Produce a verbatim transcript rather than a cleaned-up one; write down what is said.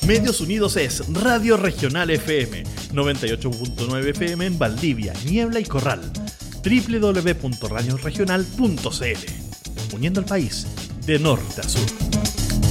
Medios Unidos es Radio Regional F M, noventa y ocho punto nueve F M en Valdivia, Niebla y Corral. doble u doble u doble u punto radio regional punto c l, uniendo al país de norte a sur.